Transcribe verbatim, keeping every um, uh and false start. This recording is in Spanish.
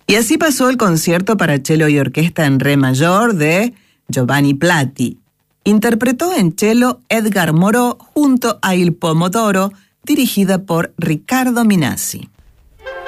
Y así pasó el concierto para cello y orquesta en re mayor de Giovanni Platti. Interpretó en cello Edgar Moreau junto a Il Pomodoro, dirigida por Riccardo Minasi.